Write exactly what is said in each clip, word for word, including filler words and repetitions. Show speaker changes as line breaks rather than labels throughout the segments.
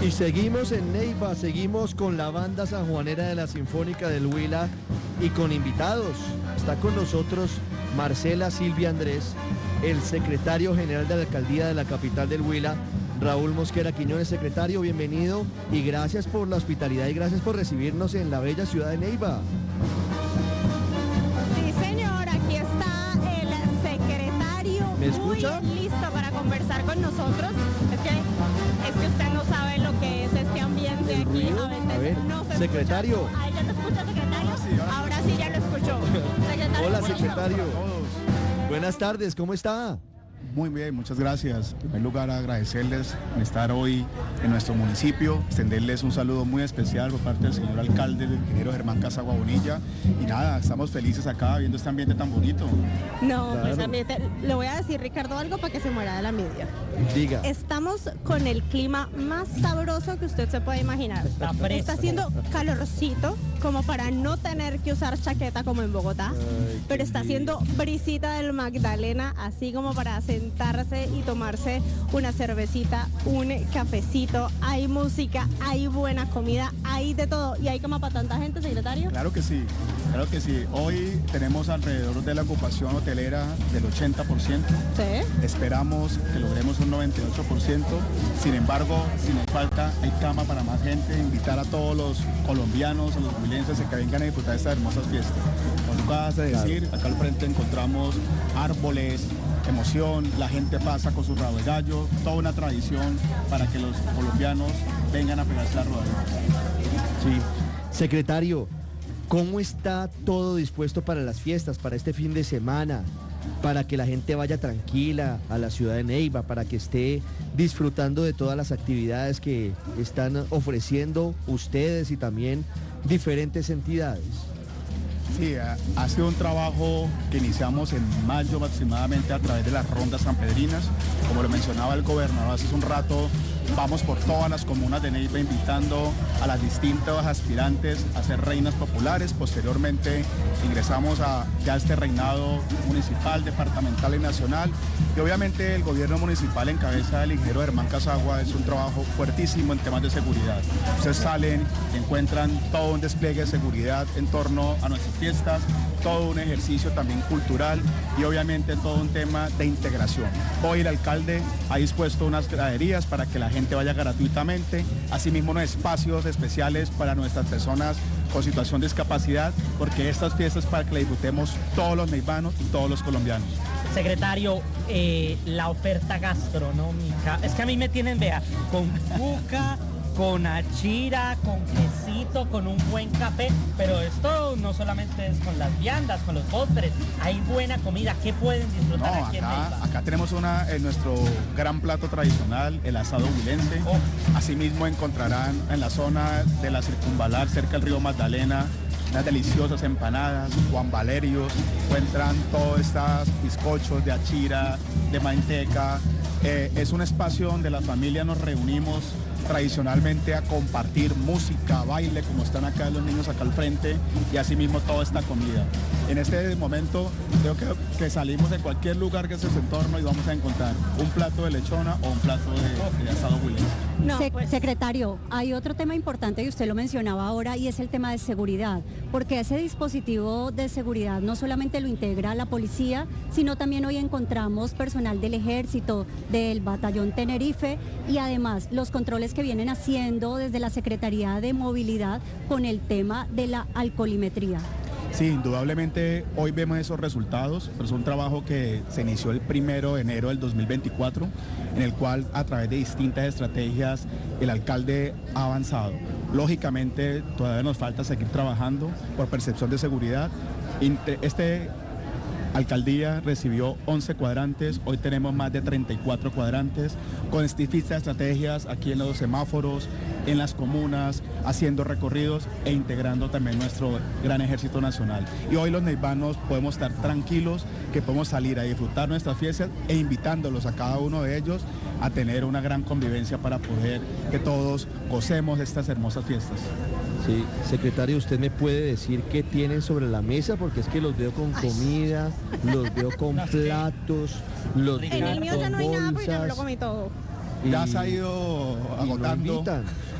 Y seguimos en Neiva, seguimos con la banda sanjuanera de la Sinfónica del Huila y con invitados. Está con nosotros Marcela Silvia Andrés, el secretario general de la alcaldía de la capital del Huila, Raúl Mosquera Quiñones. Secretario, bienvenido y gracias por la hospitalidad y gracias por recibirnos en la bella ciudad de Neiva.
Sí, señor, aquí está el secretario.
¿Me escucha?
Muy listo para conversar con nosotros. Es que, es que usted no sabe lo que es este ambiente
¿El
aquí.
ruido?
A veces
A ver,
no se
secretario.
escucha. ¿Ahí ya lo escucha, secretario?
Sí, ahora,
ahora sí ya lo escuchó. Secretario,
Hola,
bueno.
secretario.
a todos.
Buenas tardes, ¿cómo está?
Muy bien, muchas gracias. En primer lugar, agradecerles en estar hoy en nuestro municipio, extenderles un saludo muy especial por parte del señor alcalde, el ingeniero Germán Casagua Bonilla. Y nada, estamos felices acá viendo este ambiente tan bonito.
No,
Claro.
pues también te- le voy a decir, Ricardo, algo para que se muera de la envidia.
Diga.
Estamos con el clima más sabroso que usted se puede imaginar.
Está fresco.
Está haciendo calorcito, como para no tener que usar chaqueta como en Bogotá,
Ay,
pero
qué
está
envidia.
haciendo brisita del Magdalena, así como para sentarse y tomarse una cervecita, un cafecito. Hay música, hay buena comida, hay de todo. ¿Y hay como para tanta gente, secretario?
Claro que sí, claro que sí. Hoy tenemos alrededor de la ocupación hotelera del ochenta por ciento.
Sí.
Esperamos que logremos un noventa y ocho por ciento. Sin embargo, si nos falta, hay cama para más gente. Invitar a todos los colombianos, a los huilenses que vengan a disfrutar de estas hermosas fiestas. Como tú acabas de decir, acá al frente encontramos árboles, emoción, la gente pasa con su rabo de gallo, toda una tradición para que los colombianos vengan a pegarse la rueda.
Sí. Secretario, ¿cómo está todo dispuesto para las fiestas, para este fin de semana? Para que la gente vaya tranquila a la ciudad de Neiva, para que esté disfrutando de todas las actividades que están ofreciendo ustedes y también diferentes entidades.
Sí, ha, ha sido un trabajo que iniciamos en mayo aproximadamente a través de las rondas sanpedrinas. Como lo mencionaba el gobernador hace un rato, vamos por todas las comunas de Neiva invitando a las distintas aspirantes a ser reinas populares. Posteriormente ingresamos a ya este reinado municipal, departamental y nacional. Y obviamente el gobierno municipal en cabeza del ingeniero Germán Casagua es un trabajo fuertísimo en temas de seguridad. Ustedes salen, encuentran todo un despliegue de seguridad en torno a nuestras fiestas, todo un ejercicio también cultural y obviamente todo un tema de integración. Hoy el alcalde ha dispuesto unas graderías para que la gente vaya gratuitamente, asimismo unos espacios especiales para nuestras personas con situación de discapacidad, porque estas fiestas es para que la disfrutemos todos los neivanos y todos los colombianos.
Secretario, eh, la oferta gastronómica, es que a mí me tienen, vea, con cuca, con achira, con quesito, con un buen café, pero esto no solamente es con las viandas, con los postres, hay buena comida, ¿qué pueden
No,
disfrutar aquí en
acá,
Neiva?
acá tenemos una, eh, nuestro gran plato tradicional, el asado huilense.
Oh.
Asimismo encontrarán en la zona de la circunvalar, cerca del río Magdalena, unas deliciosas empanadas, Juan Valerios, encuentran todos estos bizcochos de achira, de manteca. Eh, es un espacio donde las familias nos reunimos tradicionalmente a compartir música, baile, como están acá los niños acá al frente, y asimismo toda esta comida. En este momento creo que, que salimos de cualquier lugar que es ese entorno y vamos a encontrar un plato de lechona o un plato de, de asado huilense.
No,
Sec-
pues-
Secretario, hay otro tema importante y usted lo mencionaba ahora y es el tema de seguridad, porque ese dispositivo de seguridad no solamente lo integra la policía, sino también hoy encontramos personal del ejército, del batallón Tenerife y además los controles que vienen haciendo desde la Secretaría de Movilidad con el tema de la alcoholimetría.
Sí, indudablemente hoy vemos esos resultados, pero es un trabajo que se inició el primero de enero del dos mil veinticuatro, en el cual a través de distintas estrategias el alcalde ha avanzado. Lógicamente todavía nos falta seguir trabajando por percepción de seguridad. Inte- Este alcaldía recibió once cuadrantes, hoy tenemos más de treinta y cuatro cuadrantes, con distintas estrategias aquí en los semáforos, en las comunas, haciendo recorridos e integrando también nuestro gran ejército nacional. Y hoy los neivanos podemos estar tranquilos, que podemos salir a disfrutar nuestras fiestas e invitándolos a cada uno de ellos a tener una gran convivencia para poder que todos gocemos de estas hermosas fiestas.
Sí, secretario, ¿usted me puede decir qué tienen sobre la mesa? Porque es que los veo con comida, los veo con
No sé.
platos, los
En
veo
el mío ya
con
no hay nada porque ya me lo
bolsas.
comí todo.
Ya
Y-
se ha ido
y no
agotando.
invitan.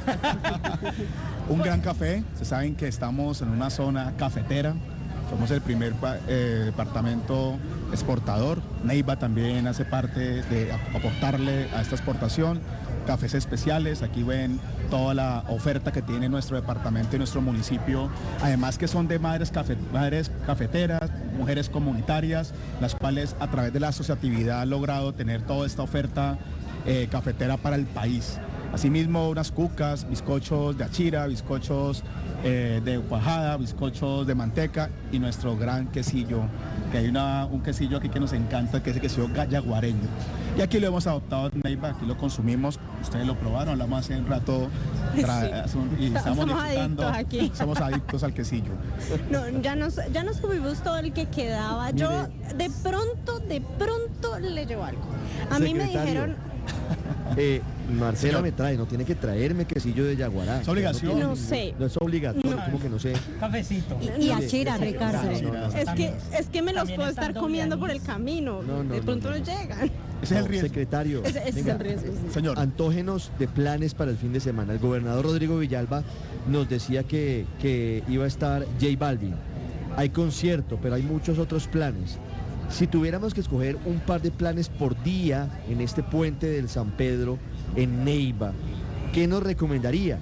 Un gran café. Se saben que estamos en una zona cafetera. Somos el primer pa- eh, departamento exportador. Neiva también hace parte de ap- aportarle a esta exportación. Cafés especiales, aquí ven toda la oferta que tiene nuestro departamento y nuestro municipio. Además que son de madres, cafe- madres cafeteras, mujeres comunitarias, las cuales a través de la asociatividad han logrado tener toda esta oferta eh, cafetera para el país. Asimismo, unas cucas, bizcochos de achira, bizcochos eh, de cuajada, bizcochos de manteca y nuestro gran quesillo, que hay una, un quesillo aquí que nos encanta, que es el quesillo yaguareño. Y aquí lo hemos adoptado en Neiva, aquí lo consumimos, ustedes lo probaron, hablamos hace un rato tra- hace un- y estamos
Somos
disfrutando,
adictos aquí.
somos adictos al quesillo.
No, ya nos, ya nos comimos todo el que quedaba. Yo de pronto, de pronto le llevo algo. A mí me
Secretario.
dijeron,
Eh, Marcela
Señor.
me trae, no tiene que traerme quesillo de Yaguará.
Es obligación.
tiene-
No sé.
No es obligatorio,
No.
como que no sé.
Cafecito.
Y
Mire,
achira,
ese-
Ricardo.
no, no, no.
es que, es que me los
También
puedo
están
estar
doble
comiendo por el
anís.
camino.
No, no,
de
no,
pronto
no,
no,
no.
llegan.
Ese es el
No,
riesgo.
secretario,
Ese, ese es
venga,
el riesgo. sí.
Señor,
antógenos de planes para el fin de semana. El gobernador Rodrigo Villalba nos decía que, que iba a estar J Balvin. Hay concierto, pero hay muchos otros planes. Si tuviéramos que escoger un par de planes por día en este puente del San Pedro, en Neiva, ¿qué nos recomendaría?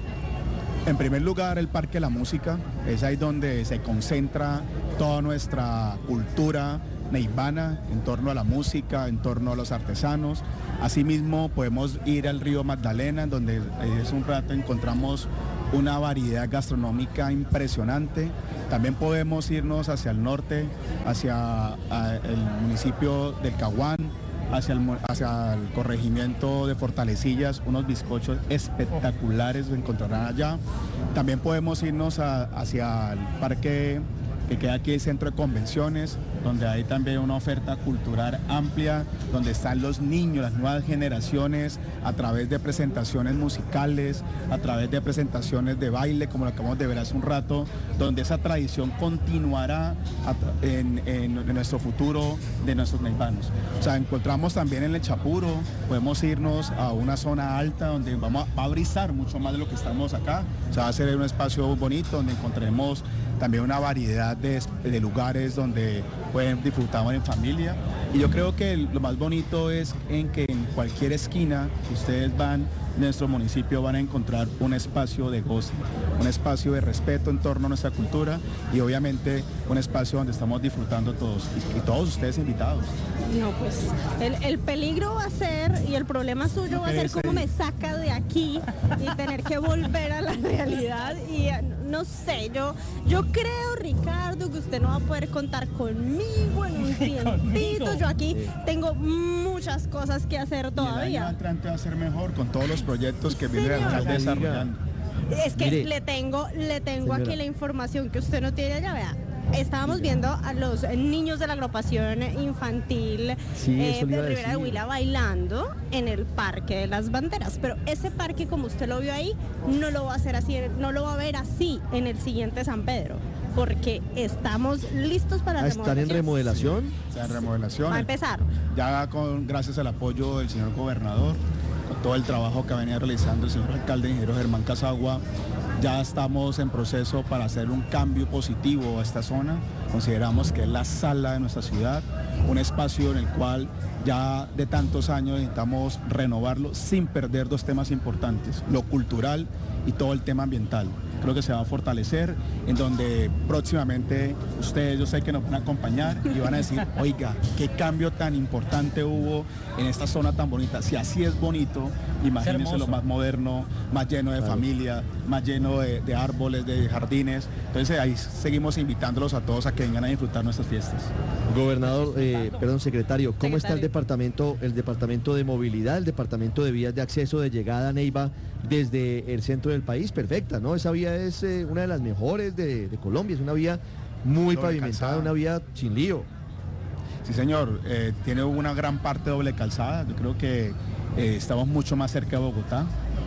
en primer lugar, el Parque de la Música, es ahí donde se concentra toda nuestra cultura neivana en torno a la música, en torno a los artesanos. Asimismo, podemos ir al río Magdalena, en donde es un rato encontramos una variedad gastronómica impresionante. También podemos irnos hacia el norte, hacia a, el municipio del Caguán, hacia el, mu- hacia el corregimiento de Fortalecillas, unos bizcochos espectaculares se encontrarán allá. También podemos irnos a- hacia el parque que queda aquí, el centro de convenciones, donde hay también una oferta cultural amplia, donde están los niños, las nuevas generaciones, a través de presentaciones musicales, a través de presentaciones de baile, como lo acabamos de ver hace un rato, donde esa tradición continuará a tra- en, en- en nuestro futuro de nuestros neivanos. O sea, encontramos también en el Chapuro, podemos irnos a una zona alta donde vamos a, va a brisar mucho más de lo que estamos acá. O sea, va a ser un espacio bonito donde encontremos también una variedad de, de lugares donde pueden disfrutar en familia. Y yo creo que lo más bonito es en que en cualquier esquina que ustedes van en nuestro municipio van a encontrar un espacio de goce, un espacio de respeto en torno a nuestra cultura y obviamente un espacio donde estamos disfrutando todos y, y todos ustedes invitados.
No, pues el, el peligro va a ser y el problema suyo
No
va a ser
querés
cómo me
seguir.
saca de aquí y tener que volver a la realidad y eh, no sé, yo yo creo, Ricardo, que usted no va a poder contar conmigo en un tiempito.
Conmigo.
Yo aquí tengo muchas cosas que hacer
Y el año
todavía.
entrante va a ser mejor con todos los proyectos que viene el
Señor.
alcalde
Diga.
desarrollando.
Es que
Mire.
le tengo, le tengo aquí
Señora.
la información que usted no tiene allá, vea. Estábamos viendo a los niños de la agrupación infantil
Sí,
eh,
eso le
de
iba a
Rivera de
decir.
Huila bailando en el Parque de las Banderas, pero ese parque como usted lo vio ahí, no lo va a hacer así, no lo va a ver así en el siguiente San Pedro, porque estamos listos para
¿A
la
estar en remodelación?
O sea, en remodelación.
Va a empezar.
Ya con, gracias al apoyo del señor gobernador, con todo el trabajo que venía realizando el señor alcalde, ingeniero Germán Casagua, ya estamos en proceso para hacer un cambio positivo a esta zona. Consideramos que es la sala de nuestra ciudad, un espacio en el cual ya de tantos años necesitamos renovarlo sin perder dos temas importantes, lo cultural y todo el tema ambiental. Creo que se va a fortalecer, en donde próximamente ustedes, yo sé que nos van a acompañar y van a decir, oiga, qué cambio tan importante hubo en esta zona tan bonita. Si así es bonito, imagínense lo
hermoso.
más moderno, más lleno de
Claro.
familia, más lleno de, de árboles, de jardines. Entonces ahí seguimos invitándolos a todos a que vengan a disfrutar nuestras fiestas.
Gobernador, eh, perdón, secretario, ¿cómo está el
Secretario.
departamento, el departamento de movilidad, el departamento de vías de acceso de llegada a Neiva desde el centro del país? Perfecta, ¿no? Esa vía es eh, una de las mejores de, de Colombia, es una vía muy
Doble
pavimentada,
calzada.
una vía sin lío.
Sí, señor, eh, tiene una gran parte doble calzada. Yo creo que eh, estamos mucho más cerca de Bogotá.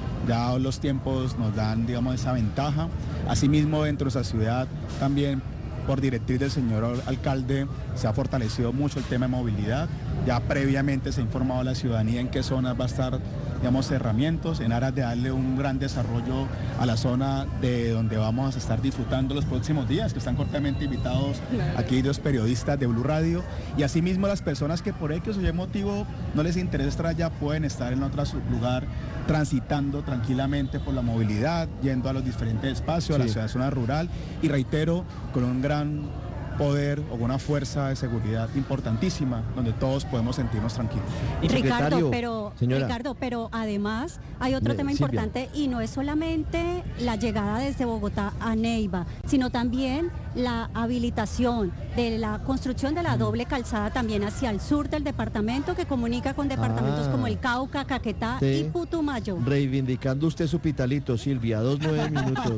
Ya los tiempos nos dan, digamos, esa ventaja. Asimismo, dentro de esa ciudad, también por directriz del señor alcalde, se ha fortalecido mucho el tema de movilidad. Ya previamente se ha informado a la ciudadanía en qué zonas va a estar digamos, herramientas en aras de darle un gran desarrollo a la zona de donde vamos a estar disfrutando los próximos días, que están cordialmente invitados aquí los periodistas de Blue Radio, y asimismo las personas que por X o Y motivo no les interesa estar allá pueden estar en otro lugar transitando tranquilamente por la movilidad, yendo a los diferentes espacios, sí, a la ciudad, zona rural, y reitero, con un gran poder o una fuerza de seguridad importantísima donde todos podemos sentirnos tranquilos.
Ricardo, pero señora, Ricardo, pero además hay otro
de,
tema
Silvia.
importante, y no es solamente la llegada desde Bogotá a Neiva, sino también la habilitación de la construcción de la doble calzada también hacia el sur del departamento, que comunica con departamentos
ah,
como el Cauca, Caquetá
sí,
y Putumayo.
Reivindicando usted su pitalito, Silvia, dos nueve minutos.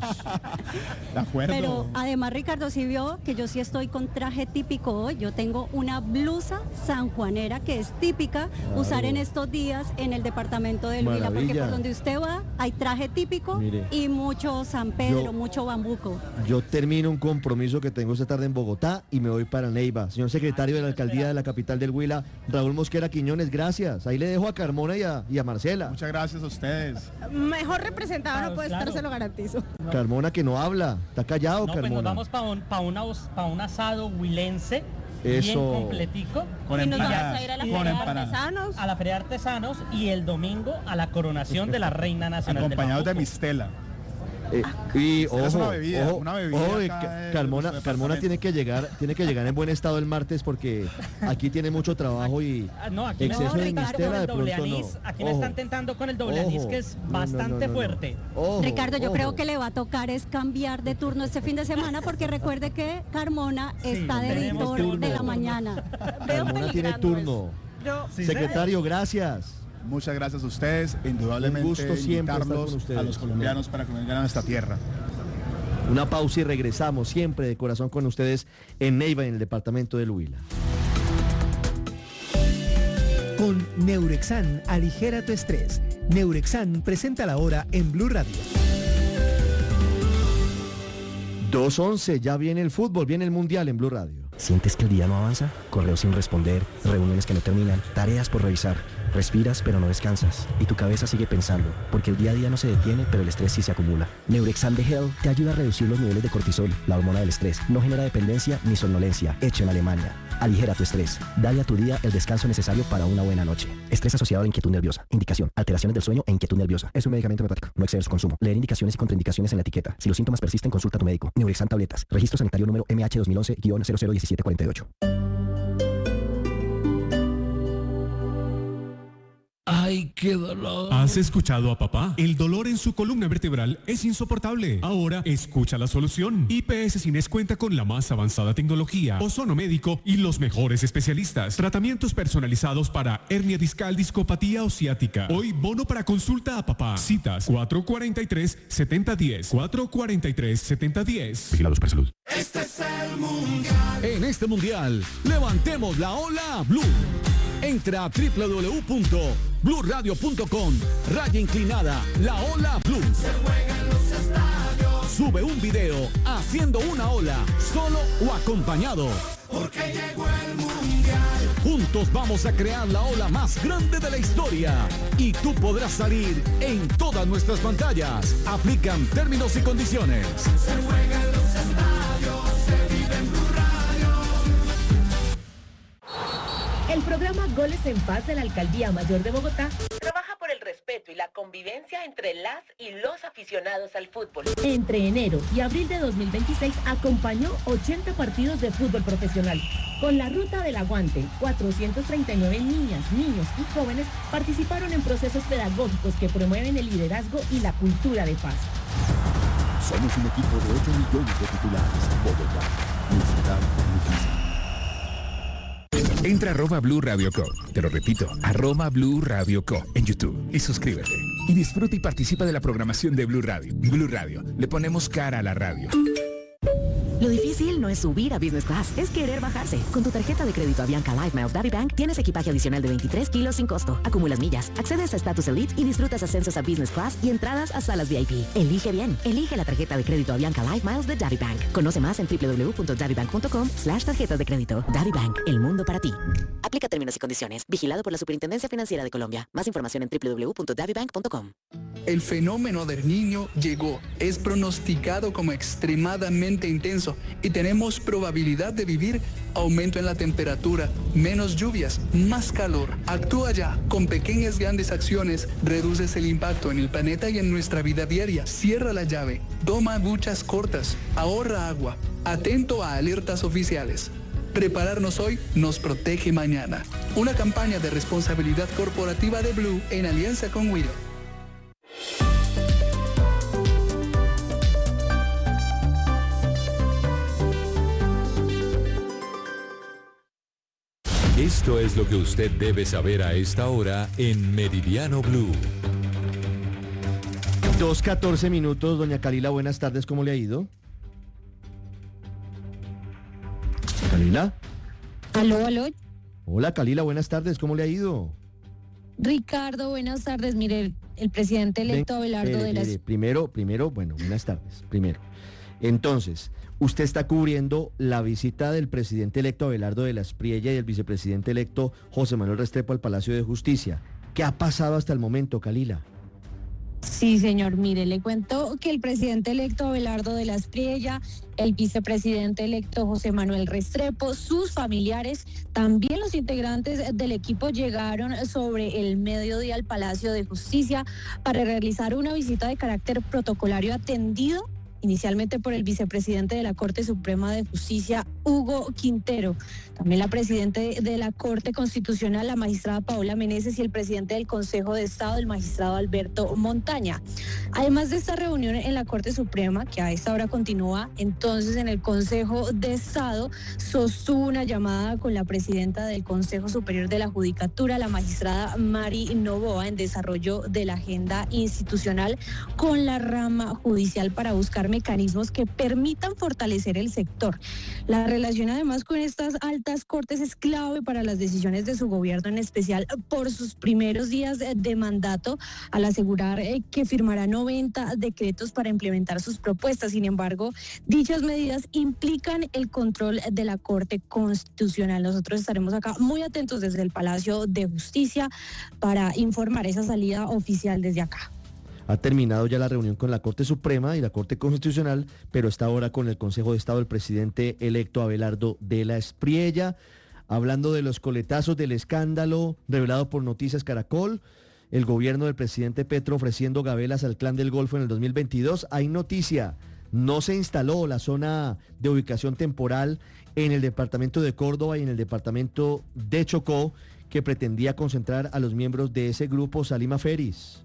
De acuerdo.
Pero además, Ricardo, sí vio que yo sí estoy con traje típico hoy. Yo tengo una blusa sanjuanera que es típica claro. usar en estos días en el departamento del Huila, porque por donde usted va hay traje típico. Mire, y mucho San Pedro, yo, mucho bambuco.
Yo termino un compromiso que tengo esta tarde en Bogotá y me voy para Neiva. Señor secretario de la alcaldía de la capital del Huila, Raúl Mosquera Quiñones, gracias. Ahí le dejo a Carmona y a, y a Marcela.
Muchas gracias a ustedes.
Mejor representado claro, no puede
claro.
estar, se lo garantizo.
No. Carmona que no habla, está callado,
no,
Carmona.
Pues nos vamos para un, pa una, pa un asado huilense.
Eso.
Bien completico.
Con
y nos vamos
empanadas.
a ir a la
Con
feria de
empanadas.
artesanos.
A la feria de artesanos y el domingo a la coronación de la reina nacional.
Acompañados
del
de Mistela.
Eh, y ojo,
es una bebida,
ojo,
una bebida
ojo,
acá
Carmona, Carmona tiene que llegar, tiene que llegar en buen estado el martes porque aquí tiene mucho trabajo y
no, aquí
exceso
no,
de
Ricardo,
mistela de
doble
pronto
anís,
no.
Aquí me están tentando con el doble
ojo,
anís, que es
no,
bastante
no, no, no,
fuerte.
Ojo,
Ricardo, yo
ojo.
creo que le va a tocar es cambiar de turno este fin de semana, porque recuerde que Carmona
Sí,
está de
tenemos
editor de la
turno.
mañana.
Carmona tiene turno.
Yo,
Sí,
Secretario, gracias.
Muchas gracias a ustedes, indudablemente
Un gusto siempre estar
invitarlos
con ustedes.
a los colombianos para que vengan a nuestra tierra.
Una pausa y regresamos siempre de corazón con ustedes en Neiva, en el departamento del Huila.
Con Neurexan, aligera tu estrés. Neurexan presenta la hora en Blue Radio.
dos once, ya viene el fútbol, viene el Mundial en Blue Radio.
¿Sientes que el día no avanza? Correos sin responder, reuniones que no terminan, tareas por revisar. Respiras pero no descansas y tu cabeza sigue pensando, porque el día a día no se detiene, pero el estrés sí se acumula. Neurexam de Hell te ayuda a reducir los niveles de cortisol, la hormona del estrés. No genera dependencia ni somnolencia. Hecho en Alemania. Aligera tu estrés. Dale a tu día el descanso necesario para una buena noche. Estrés asociado a la inquietud nerviosa. Indicación: alteraciones del sueño e inquietud nerviosa. Es un medicamento hepático. No exceder su consumo. Leer indicaciones y contraindicaciones en la etiqueta. Si los síntomas persisten, consulta a tu médico. Neurexam tabletas. Registro sanitario número M H dos mil once guion cero cero uno siete cuatro ocho.
¡Ay, qué dolor! ¿Has escuchado a papá? El dolor en su columna vertebral es insoportable. Ahora escucha la solución. I P S Cines cuenta con la más avanzada tecnología, ozono médico y los mejores especialistas. Tratamientos personalizados para hernia discal, discopatía o ciática. Hoy bono para consulta a papá. Citas cuatro cuatro tres, siete cero uno cero. cuatro cuatro tres, siete cero uno cero. Vigilados para salud.
Este es el mundial. En este mundial, levantemos la ola Blue. Entra a doble u doble u doble u punto blue radio punto com, raya inclinada, la ola Blue. Se juega en los estadios. Sube un video haciendo una ola, solo o acompañado. Porque llegó el mundial. Juntos vamos a crear la ola más grande de la historia. Y tú podrás salir en todas nuestras pantallas. Aplican términos y condiciones. Se juega en los estadios, se vive en Blue Radio.
El programa Goles en Paz de la Alcaldía Mayor de Bogotá trabaja por el respeto y la convivencia entre las y los aficionados al fútbol. Entre enero y abril de dos mil veintiséis acompañó ochenta partidos de fútbol profesional. Con la Ruta del Aguante, cuatrocientos treinta y nueve niñas, niños y jóvenes participaron en procesos pedagógicos que promueven el liderazgo y la cultura de paz.
Somos un equipo de ocho millones de titulares. Bogotá, mi ciudad, mi casa.
Entra a arroba Blue Radio Co. Te lo repito, arroba Blue Radio Co. en YouTube y suscríbete. Y disfruta y participa de la programación de Blue Radio. Blue Radio, le ponemos cara a la radio.
Lo difícil no es subir a Business Class, es querer bajarse. Con tu tarjeta de crédito Avianca Live Miles DaviBank tienes equipaje adicional de veintitrés kilos sin costo. Acumulas millas, accedes a Status Elite y disfrutas ascensos a Business Class y entradas a salas V I P. Elige bien. Elige la tarjeta de crédito Avianca Live Miles de DaviBank. Conoce más en w w w punto davibank punto com slash tarjetas de crédito. DaviBank, el mundo para ti. Aplica términos y condiciones. Vigilado por la Superintendencia Financiera de Colombia. Más información en w w w punto davibank punto com.
El fenómeno del Niño llegó. Es pronosticado como extremadamente intenso y tenemos probabilidad de vivir aumento en la temperatura, menos lluvias, más calor. Actúa ya. Con pequeñas grandes acciones reduces el impacto en el planeta y en nuestra vida diaria. Cierra la llave. Toma duchas cortas. Ahorra agua. Atento a alertas oficiales. Prepararnos hoy nos protege mañana. Una campaña de responsabilidad corporativa de Blue en alianza con Wido.
Esto es lo que usted debe saber a esta hora en Meridiano Blue.
dos catorce minutos, doña Kalila, buenas tardes, ¿cómo le ha ido? ¿Kalila?
Aló, aló.
Hola, Kalila, buenas tardes, ¿cómo le ha ido?
Ricardo, buenas tardes. Mire, el, el presidente electo
Ven,
Abelardo
mire,
de las...
mire, primero, primero, bueno, buenas tardes, primero. Entonces, usted está cubriendo la visita del presidente electo Abelardo de la Espriella y del vicepresidente electo José Manuel Restrepo al Palacio de Justicia. ¿Qué ha pasado hasta el momento, Kalila?
Sí, señor, mire, le cuento que el presidente electo Abelardo de la Espriella, el vicepresidente electo José Manuel Restrepo, sus familiares, también los integrantes del equipo llegaron sobre el mediodía al Palacio de Justicia para realizar una visita de carácter protocolario atendido inicialmente por el vicepresidente de la Corte Suprema de Justicia, Hugo Quintero. También la presidenta de la Corte Constitucional, la magistrada Paola Meneses, y el presidente del Consejo de Estado, el magistrado Alberto Montaña. Además de esta reunión en la Corte Suprema, que a esta hora continúa, entonces en el Consejo de Estado sostuvo una llamada con la presidenta del Consejo Superior de la Judicatura, la magistrada Mari Novoa, en desarrollo de la agenda institucional con la rama judicial para buscar mecanismos que permitan fortalecer el sector. La relación además con estas altas cortes es clave para las decisiones de su gobierno, en especial por sus primeros días de mandato, al asegurar que firmará noventa decretos para implementar sus propuestas. Sin embargo, dichas medidas implican el control de la Corte Constitucional. Nosotros estaremos acá muy atentos desde el Palacio de Justicia para informar esa salida oficial desde acá.
Ha terminado ya la reunión con la Corte Suprema y la Corte Constitucional, pero está ahora con el Consejo de Estado el presidente electo Abelardo de la Espriella, hablando de los coletazos del escándalo revelado por Noticias Caracol, el gobierno del presidente Petro ofreciendo gabelas al Clan del Golfo en el dos mil veintidós. Hay noticia, no se instaló la zona de ubicación temporal en el departamento de Córdoba y en el departamento de Chocó, que pretendía concentrar a los miembros de ese grupo. Salima Feris.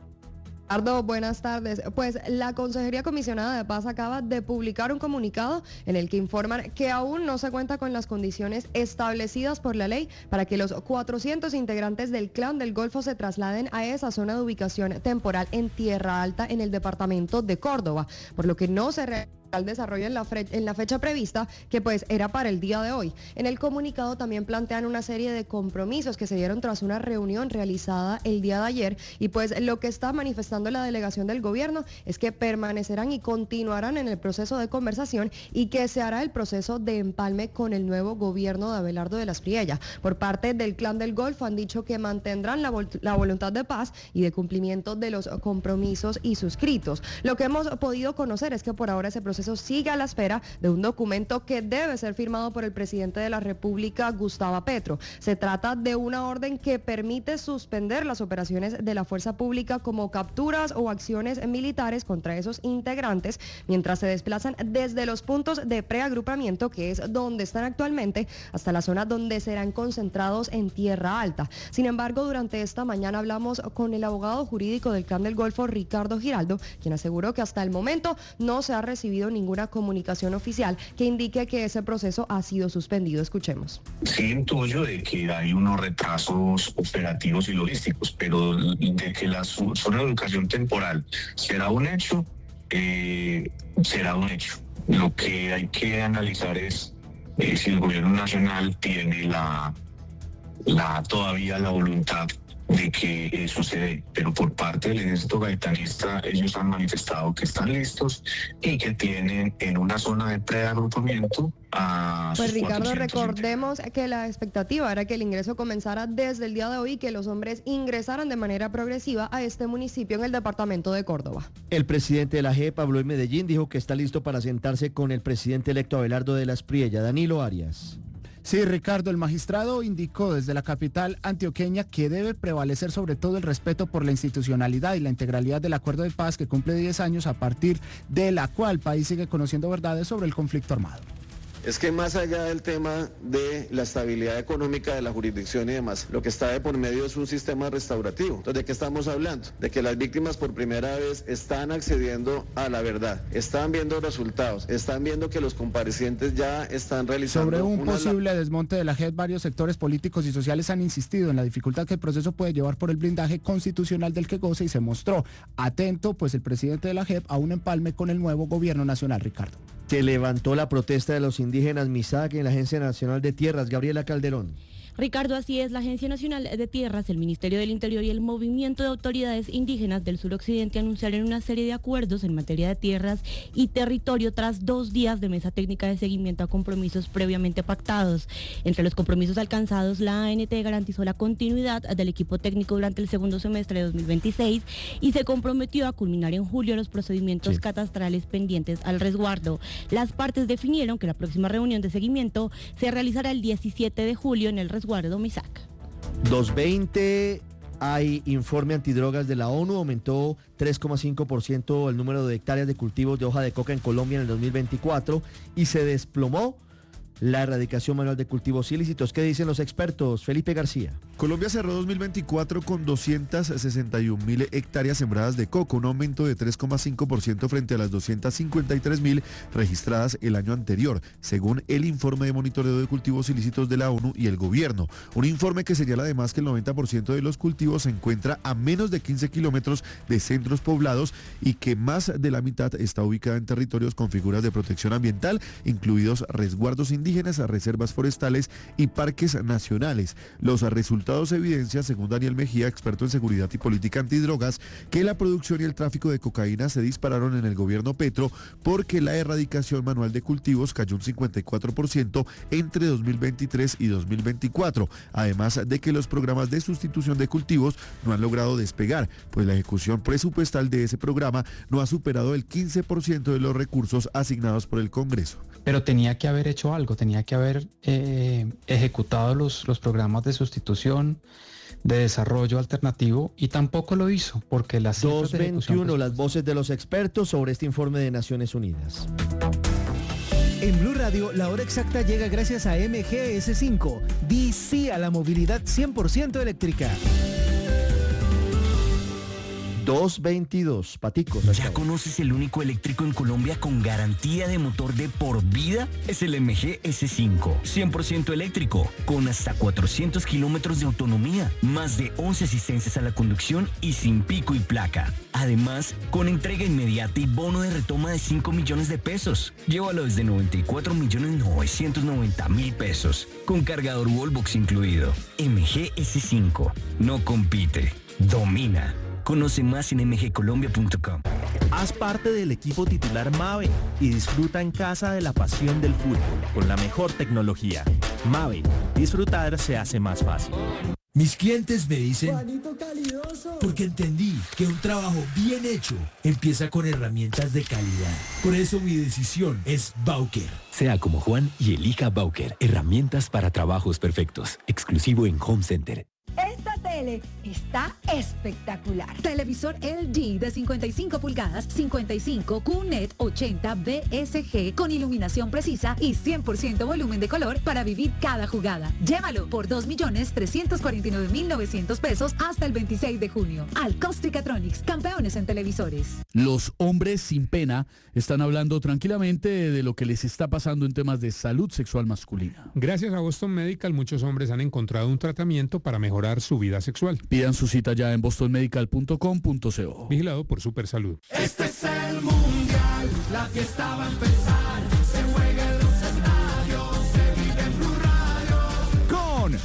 Ardo, buenas tardes. Pues la Consejería Comisionada de Paz acaba de publicar un comunicado en el que informan que aún no se cuenta con las condiciones establecidas por la ley para que los cuatrocientos integrantes del Clan del Golfo se trasladen a esa zona de ubicación temporal en Tierra Alta, en el departamento de Córdoba, por lo que no se re- al desarrollo en la, fre- en la fecha prevista, que pues era para el día de hoy. En el comunicado también plantean una serie de compromisos que se dieron tras una reunión realizada el día de ayer, y pues lo que está manifestando la delegación del gobierno es que permanecerán y continuarán en el proceso de conversación y que se hará el proceso de empalme con el nuevo gobierno de Abelardo de la Espriella. Por parte del Clan del Golfo han dicho que mantendrán la, vol- la voluntad de paz y de cumplimiento de los compromisos y suscritos. Lo que hemos podido conocer es que por ahora ese proceso sigue a la espera de un documento que debe ser firmado por el presidente de la República, Gustavo Petro. Se trata de una orden que permite suspender las operaciones de la fuerza pública, como capturas o acciones militares contra esos integrantes, mientras se desplazan desde los puntos de preagrupamiento, que es donde están actualmente, hasta la zona donde serán concentrados en Tierra Alta. Sin embargo, durante esta mañana hablamos con el abogado jurídico del Clan del Golfo, Ricardo Giraldo, quien aseguró que hasta el momento no se ha recibido ninguna comunicación oficial que indique que ese proceso ha sido suspendido. Escuchemos.
Sí, intuyo de que hay unos retrasos operativos y logísticos, pero de que la zona de educación temporal será un hecho, eh, será un hecho. Lo que hay que analizar es eh, si el gobierno nacional tiene la, la todavía la voluntad de que eso se dé, pero por parte del ejército gaetanista ellos han manifestado que están listos y que tienen en una zona de preagrupamiento a
Pues
sus
Ricardo,
cuatrocientos
recordemos que la expectativa era que el ingreso comenzara desde el día de hoy y que los hombres ingresaran de manera progresiva a este municipio en el departamento de Córdoba.
El presidente de la J E P habló en Medellín, dijo que está listo para sentarse con el presidente electo Abelardo de la Espriella. Danilo Arias.
Sí, Ricardo, el magistrado indicó desde la capital antioqueña que debe prevalecer sobre todo el respeto por la institucionalidad y la integralidad del acuerdo de paz que cumple diez años a partir de la cual el país sigue conociendo verdades sobre el conflicto armado.
Es que más allá del tema de la estabilidad económica de la jurisdicción y demás, lo que está de por medio es un sistema restaurativo. Entonces, ¿de qué estamos hablando? De que las víctimas por primera vez están accediendo a la verdad, están viendo resultados, están viendo que los comparecientes ya están realizando...
Sobre un
una...
posible desmonte de la J E P, varios sectores políticos y sociales han insistido en la dificultad que el proceso puede llevar por el blindaje constitucional del que goza y se mostró atento, pues el presidente de la J E P a un empalme con el nuevo gobierno nacional, Ricardo.
Se levantó la protesta de los indígenas MISAC en la Agencia Nacional de Tierras. Gabriela Calderón.
Ricardo, así es, la Agencia Nacional de Tierras, el Ministerio del Interior y el Movimiento de Autoridades Indígenas del Suroccidente anunciaron una serie de acuerdos en materia de tierras y territorio tras dos días de mesa técnica de seguimiento a compromisos previamente pactados. Entre los compromisos alcanzados, la A N T garantizó la continuidad del equipo técnico durante el segundo semestre de dos mil veintiséis y se comprometió a culminar en julio los procedimientos sí. catastrales pendientes al resguardo. Las partes definieron que la próxima reunión de seguimiento se realizará el diecisiete de julio en el resguardo Guardo Misac.
dos veinte, hay informe antidrogas de la ONU, aumentó tres coma cinco por ciento el número de hectáreas de cultivos de hoja de coca en Colombia en el dos mil veinticuatro y se desplomó la erradicación manual de cultivos ilícitos. ¿Qué dicen los expertos? Felipe García.
Colombia cerró dos mil veinticuatro con doscientas sesenta y un mil hectáreas sembradas de coco, un aumento de tres coma cinco por ciento frente a las doscientas cincuenta y tres mil registradas el año anterior, según el informe de monitoreo de cultivos ilícitos de la ONU y el gobierno. Un informe que señala además que el noventa por ciento de los cultivos se encuentra a menos de quince kilómetros de centros poblados y que más de la mitad está ubicada en territorios con figuras de protección ambiental, incluidos resguardos indígenas, reservas forestales y parques nacionales. Los resultados evidencian, según Daniel Mejía, experto en seguridad y política antidrogas, que la producción y el tráfico de cocaína se dispararon en el gobierno Petro porque la erradicación manual de cultivos cayó un cincuenta y cuatro por ciento entre dos mil veintitrés y dos mil veinticuatro, además de que los programas de sustitución de cultivos no han logrado despegar, pues la ejecución presupuestal de ese programa no ha superado el quince por ciento de los recursos asignados por el Congreso.
Pero tenía que haber hecho algo, tenía que haber eh, ejecutado los, los programas de sustitución, de desarrollo alternativo, y tampoco lo hizo, porque las
dos veintiuno, las voces de los expertos sobre este informe de Naciones Unidas.
En Blue Radio, la hora exacta llega gracias a M G S cinco. Di sí a la movilidad cien por ciento eléctrica.
dos veintidós, Paticos.
¿Ya conoces el único eléctrico en Colombia con garantía de motor de por vida? Es el M G S cinco, cien por ciento eléctrico, con hasta cuatrocientos kilómetros de autonomía, más de once asistencias a la conducción y sin pico y placa. Además, con entrega inmediata y bono de retoma de cinco millones de pesos. Llévalo desde noventa y cuatro millones novecientos noventa mil pesos, con cargador Wallbox incluido. M G S cinco, no compite, domina. Conoce más en m g colombia punto com.
Haz parte del equipo titular Mave y disfruta en casa de la pasión del fútbol con la mejor tecnología. Mave, disfrutar se hace más fácil.
Mis clientes me dicen, Juanito calidoso, porque entendí que un trabajo bien hecho empieza con herramientas de calidad. Por eso mi decisión es Bauker.
Sea como Juan y elija Bauker. Herramientas para trabajos perfectos. Exclusivo en Home Center.
Esta tele está espectacular. Televisor L G de cincuenta y cinco pulgadas, cincuenta y cinco Q Net ochenta B S G con iluminación precisa y cien por ciento volumen de color para vivir cada jugada. Llévalo por dos millones trescientos cuarenta y nueve mil novecientos pesos hasta el veintiséis de junio. Alcosticatronics, campeones en televisores.
Los hombres sin pena están hablando tranquilamente de lo que les está pasando en temas de salud sexual masculina.
Gracias a Boston Medical, muchos hombres han encontrado un tratamiento para mejorar su vida sexual.
Pidan su cita ya en boston medical punto com punto co.
Vigilado por Supersalud.
Este es el mundial, la fiesta va a empezar.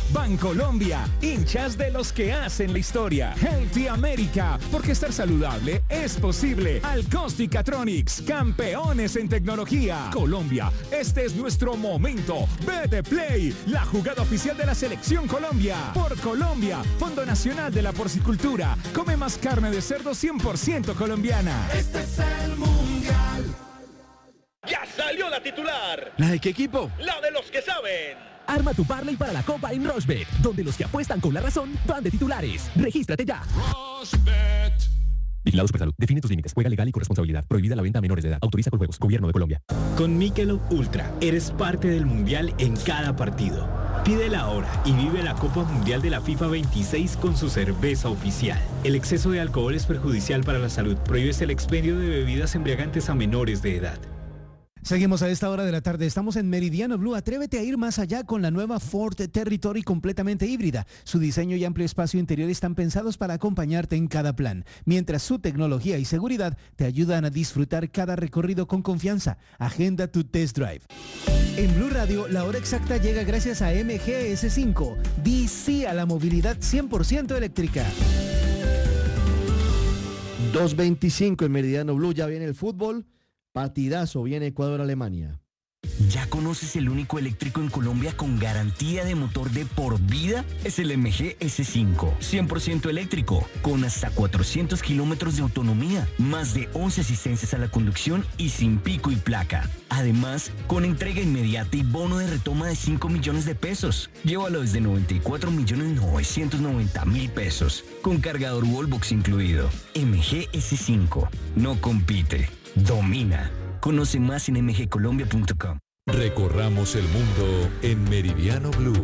Bancolombia, hinchas de los que hacen la historia. Healthy America, porque estar saludable es posible. Alcostic-Catronics, campeones en tecnología. Colombia, este es nuestro momento. B de Play, la jugada oficial de la Selección Colombia. Por Colombia, Fondo Nacional de la Porcicultura. Come más carne de cerdo cien por ciento colombiana.
Este es el Mundial. Ya salió la titular.
¿La de qué equipo?
La de los que saben.
Arma tu parlay para la Copa en Rushbet, donde los que apuestan con la razón van de titulares. Regístrate ya.
Rushbet.
Vigilado Supersalud. Define tus límites. Juega legal y con responsabilidad. Prohibida la venta a menores de edad. Autoriza con juegos. Gobierno de Colombia.
Con Michelob Ultra, eres parte del Mundial en cada partido. Pídela ahora y vive la Copa Mundial de la FIFA veintiséis con su cerveza oficial. El exceso de alcohol es perjudicial para la salud. Prohíbes el expendio de bebidas embriagantes a menores de edad.
Seguimos a esta hora de la tarde, estamos en Meridiano Blue. Atrévete a ir más allá con la nueva Ford Territory completamente híbrida. Su diseño y amplio espacio interior están pensados para acompañarte en cada plan, mientras su tecnología y seguridad te ayudan a disfrutar cada recorrido con confianza. Agenda tu test drive. En Blue Radio, la hora exacta llega gracias a M G S cinco. Di sí a la movilidad cien por ciento eléctrica.
dos veinticinco en Meridiano Blue, ya viene el fútbol. Partidazo, viene Ecuador-Alemania.
¿Ya conoces el único eléctrico en Colombia con garantía de motor de por vida? Es el M G S cinco, cien por ciento eléctrico, con hasta cuatrocientos kilómetros de autonomía, más de once asistencias a la conducción y sin pico y placa. Además, con entrega inmediata y bono de retoma de cinco millones de pesos. Llévalo desde noventa y cuatro millones novecientos noventa mil pesos, con cargador Wallbox incluido. M G S cinco, no compite, domina. Conoce más en m g colombia punto com.
Recorramos el mundo en Meridiano Blue.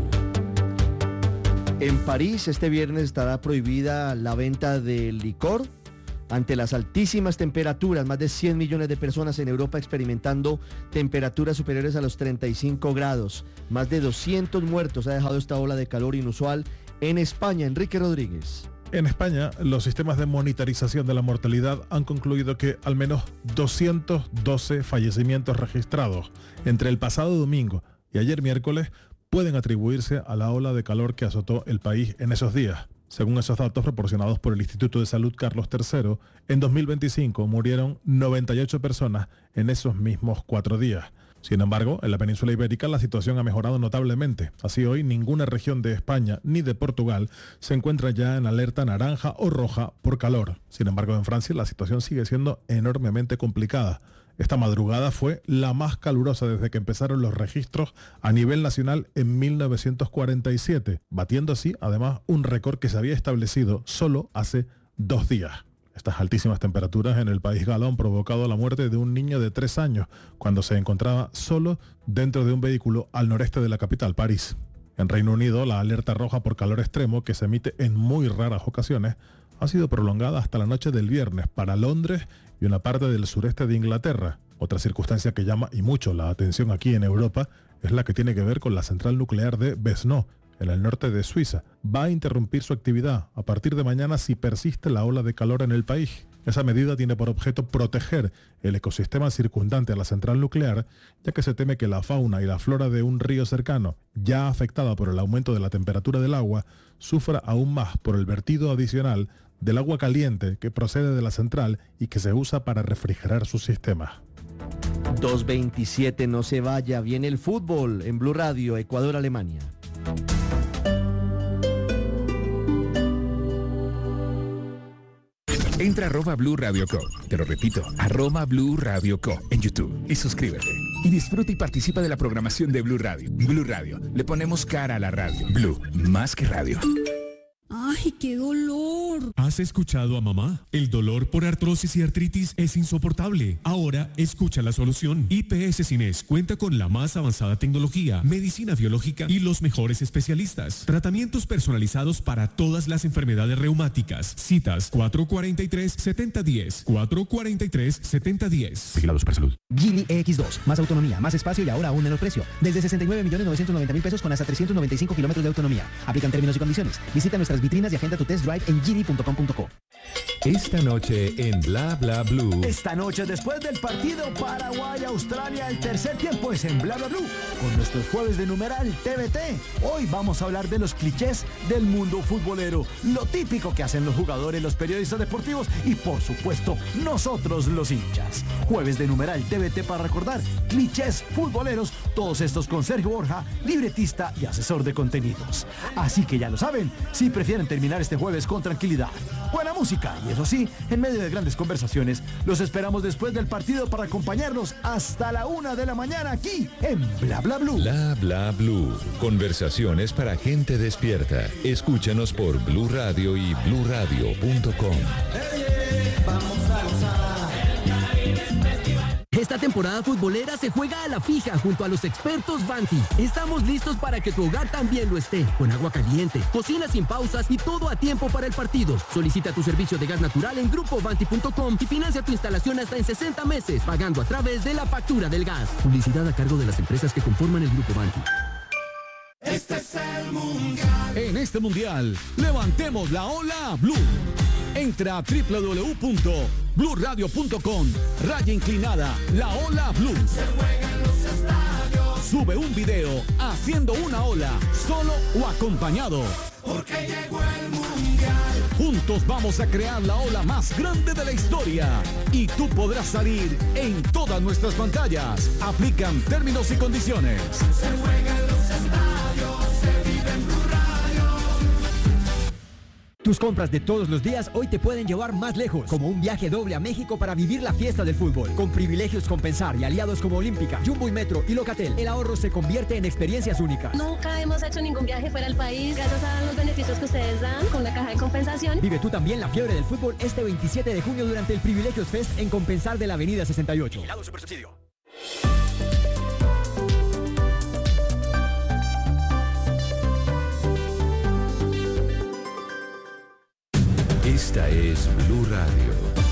En París este viernes estará prohibida la venta de licor ante las altísimas temperaturas. Más de cien millones de personas en Europa experimentando temperaturas superiores a los treinta y cinco grados. Más de doscientos muertos ha dejado esta ola de calor inusual en España. Enrique Rodríguez.
En España, los sistemas de monitorización de la mortalidad han concluido que al menos doscientos doce fallecimientos registrados entre el pasado domingo y ayer miércoles pueden atribuirse a la ola de calor que azotó el país en esos días. Según esos datos proporcionados por el Instituto de Salud Carlos tercero, en dos mil veinticinco murieron noventa y ocho personas en esos mismos cuatro días. Sin embargo, en la península ibérica la situación ha mejorado notablemente. Así hoy ninguna región de España ni de Portugal se encuentra ya en alerta naranja o roja por calor. Sin embargo, en Francia la situación sigue siendo enormemente complicada. Esta madrugada fue la más calurosa desde que empezaron los registros a nivel nacional en mil novecientos cuarenta y siete, batiendo así además un récord que se había establecido solo hace dos días. Estas altísimas temperaturas en el país galo han provocado la muerte de un niño de tres años cuando se encontraba solo dentro de un vehículo al noreste de la capital, París. En Reino Unido, la alerta roja por calor extremo, que se emite en muy raras ocasiones, ha sido prolongada hasta la noche del viernes para Londres y una parte del sureste de Inglaterra. Otra circunstancia que llama y mucho la atención aquí en Europa es la que tiene que ver con la central nuclear de Besno, en el norte de Suiza. Va a interrumpir su actividad a partir de mañana si persiste la ola de calor en el país. Esa medida tiene por objeto proteger el ecosistema circundante a la central nuclear, ya que se teme que la fauna y la flora de un río cercano, ya afectada por el aumento de la temperatura del agua, sufra aún más por el vertido adicional del agua caliente que procede de la central y que se usa para refrigerar sus sistemas.
dos veintisiete, no se vaya, viene el fútbol en Blue Radio, Ecuador-Alemania.
Entra a arroba Blue Radio Co. Te lo repito, arroba Blue Radio Co. en YouTube y suscríbete. Y disfruta y participa de la programación de Blue Radio. Blue Radio, le ponemos cara a la radio. Blue, más que radio.
¡Ay, qué dolor!
¿Has escuchado a mamá? El dolor por artrosis y artritis es insoportable. Ahora escucha la solución. I P S Cines cuenta con la más avanzada tecnología, medicina biológica y los mejores especialistas. Tratamientos personalizados para todas las enfermedades reumáticas. Citas cuatro cuatro tres, siete cero uno cero, cuatro cuatro tres, siete cero uno cero.
Vigilado Supersalud.
Geely E X dos, más autonomía, más espacio y ahora a un menor precio. Desde sesenta y nueve millones novecientos noventa mil pesos con hasta trescientos noventa y cinco kilómetros de autonomía. Aplican términos y condiciones. Visita nuestras vitrinas y agenda tu test drive en geely punto com punto co.
Esta noche en Bla Bla Blue.
Esta noche después del partido Paraguay-Australia, el tercer tiempo es en Bla Bla Blue, con nuestros jueves de numeral T V T. Hoy vamos a hablar de los clichés del mundo futbolero, lo típico que hacen los jugadores, los periodistas deportivos y por supuesto nosotros los hinchas. Jueves de numeral T V T para recordar clichés futboleros, todos estos con Sergio Borja, libretista y asesor de contenidos. Así que ya lo saben, si prefieren terminar este jueves con tranquilidad, buena música y eso sí, en medio de grandes conversaciones, los esperamos después del partido para acompañarnos hasta la una de la mañana aquí en Bla Bla Blue.
Bla Bla Blue. Conversaciones para gente despierta. Escúchanos por Blue Radio y blue radio punto com.
Vamos a gozar. Esta temporada futbolera se juega a la fija junto a los expertos Vanti. Estamos listos para que tu hogar también lo esté. Con agua caliente, cocina sin pausas y todo a tiempo para el partido. Solicita tu servicio de gas natural en grupo vanti punto com y financia tu instalación hasta en sesenta meses, pagando a través de la factura del gas. Publicidad a cargo de las empresas que conforman el grupo Vanti.
Este es el mundial. En este mundial, levantemos la ola Blue. Entra a doble u doble u doble u punto blue radio punto com, raya inclinada, la ola Blue. Se juega en los estadios. Sube un video haciendo una ola, solo o acompañado. Porque llegó el mundial. Juntos vamos a crear la ola más grande de la historia. Y tú podrás salir en todas nuestras pantallas. Aplican términos y condiciones. Se juega en los estadios, se vive en Blue Radio.
Tus compras de todos los días hoy te pueden llevar más lejos, como un viaje doble a México para vivir la fiesta del fútbol. Con privilegios Compensar y aliados como Olímpica, Jumbo y Metro y Locatel, el ahorro se convierte en experiencias únicas.
Nunca hemos hecho ningún viaje fuera del país, gracias a los beneficios que ustedes dan con la caja de compensación.
Vive tú también la fiebre del fútbol este veintisiete de junio durante el Privilegios Fest en Compensar de la Avenida sesenta y ocho.
Vigilado Supersubsidio.
Esta es Blue Radio.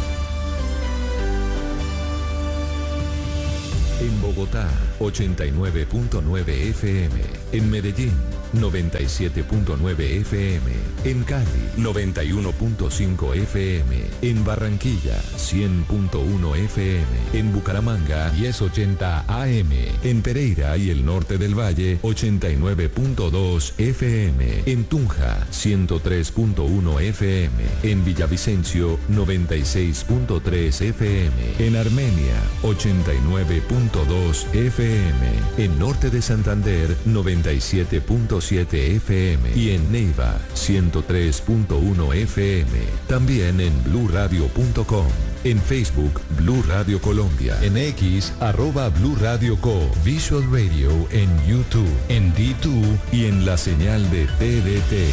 En Bogotá, ochenta y nueve punto nueve F M. En Medellín, noventa y siete punto nueve F M. En Cali, noventa y uno punto cinco F M. En Barranquilla, cien punto uno F M. En Bucaramanga, diez ochenta A M. En Pereira y el norte del Valle, ochenta y nueve punto dos F M. En Tunja, ciento tres punto uno F M. En Villavicencio, noventa y seis punto tres F M. En Armenia, ochenta y nueve punto dos F M. En norte de Santander, noventa y siete punto siete F M. Y en Neiva, ciento tres punto uno F M. También en blue radio punto com. En Facebook, Blue Radio Colombia. En X, arroba Blue Radio Co. Visual Radio en YouTube, en D dos y en la señal de T D T.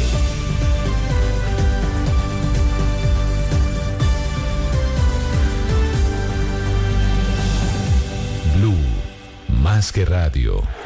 Blue, más que radio.